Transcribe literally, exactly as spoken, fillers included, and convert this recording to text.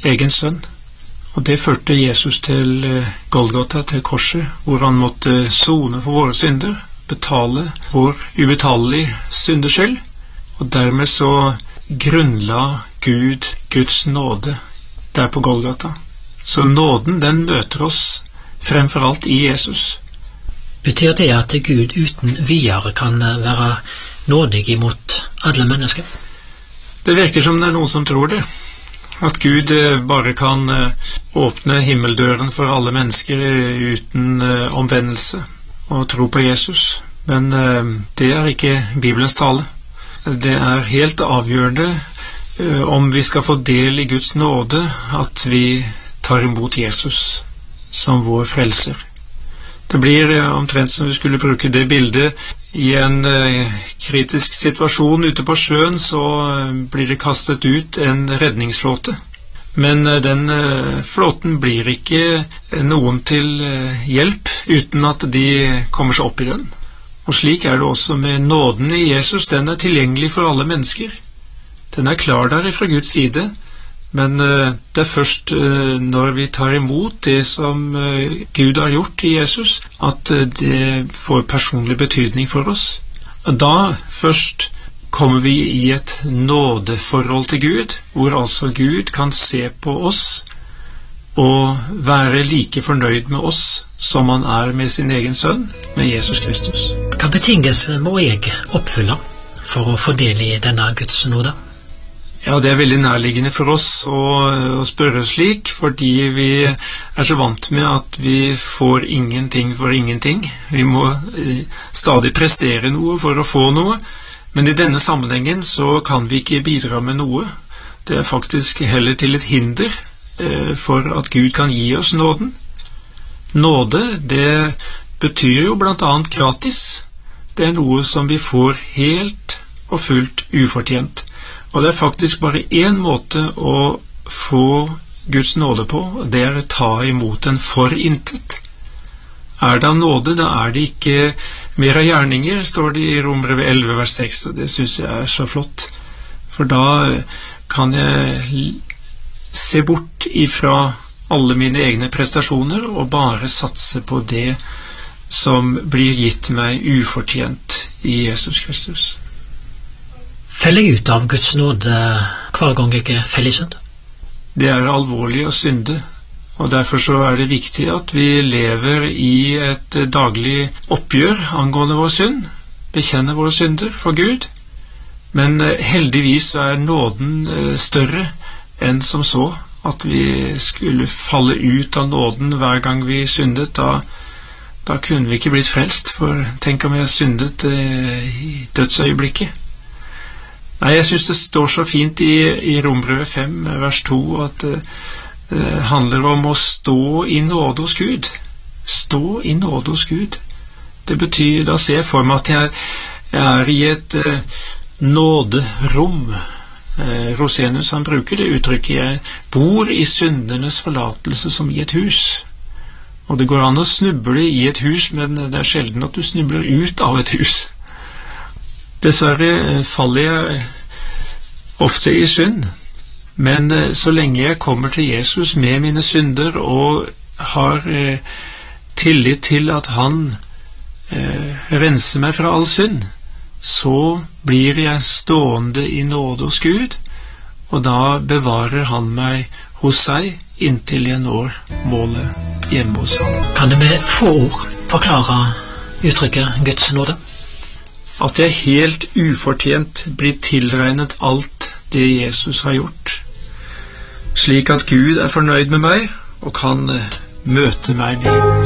egen sønn. Og det førte Jesus til Golgata, til korset, hvor han måtte sone for våre synder, betale vår ubetalelige syndeskyld, og dermed så grunnla Gud Guds nåde der på Golgata. Så nåden, den møter oss fremfor alt i Jesus. Betyr det at Gud uten videre kan være nådig imot alle mennesker? Det virker som det er noen som tror det. At Gud bare kan åpne himmeldøren for alle mennesker uten omvendelse og tro på Jesus. Men det er ikke Bibelens tale. Det er helt avgjørende om vi skal få del i Guds nåde, at vi tar imot Jesus som vår frelser. Det blir omtrent som vi skulle bruke det bildet i en kritisk situasjon ute på sjøen, så blir det kastet ut en redningsflåte. Men den flåten blir ikke noen til hjelp uten at de kommer seg opp i den. Og slik er det også med nåden i Jesus. Den er tilgjengelig for alle mennesker. Den er klar der fra Guds side, men det er først når vi tar imot det som Gud har gjort i Jesus, at det får personlig betydning for oss. Og da først kommer vi i et nådeforhold til Gud, hvor altså Gud kan se på oss og være like fornøyd med oss som han er med sin egen sønn, med Jesus Kristus. Hva betingelse må jeg oppfylle for å få del i denne Guds nåde? Ja, det er veldig nærliggende for oss å, å spørre slik, fordi vi er så vant med at vi får ingenting for ingenting. Vi må eh, stadig prestere noe for å få noe, men i denne sammenhengen så kan vi ikke bidra med noe. Det er faktisk heller til et hinder eh, for at Gud kan gi oss nåden. Nåde, det betyr jo blant annet gratis. Det er noe som vi får helt og fullt ufortjent. Og det er faktisk bare én måte å få Guds nåde på, det er å ta imot den for intet. Er det av nåde, da er det ikke mer av gjerninger, står det i Romerbrevet elleve vers seks, og det synes jeg er så flott. For da kan jeg se bort ifra alle mine egne prestasjoner og bare satse på det som blir gitt meg ufortjent i Jesus Kristus. Feller jeg ut av Guds nåde hver gang jeg feller i synd? Det er alvorlig å synde, og derfor så er det viktig at vi lever i et daglig oppgjør angående vår synd, bekjenner våre synder for Gud, men heldigvis er nåden større enn som så, at vi skulle falle ut av nåden hver gang vi syndet. Da, da kunne vi ikke blitt frelst, for tenk om jeg syndet i dødsøyeblikket. Nei, jeg synes det står så fint i, i Romerbrevet fem, vers to, at det uh, handler om å stå i nåde hos Gud. Stå i nåde hos Gud. Det betyr, da ser jeg for meg at jeg, jeg er i et uh, nåderom. Uh, Rosenius, han bruker det uttrykket, jeg bor i syndernes forlatelse som i et hus. Og det går an å snuble i et hus, men det er sjelden at du snubler ut av et hus. Dessverre faller jeg ofte i synd, men så lenge jeg kommer til Jesus med mine synder og har eh, tillit til at han eh, renser meg fra all synd, så blir jeg stående i nåde hos Gud, og da bevarer han meg hos seg inntil jeg når målet hjemme hos ham. Kan det med få ord forklare uttrykket Guds nåde? At jeg helt ufortjent blir tilregnet alt det Jesus har gjort, slik at Gud er fornøyd med meg og kan møte meg med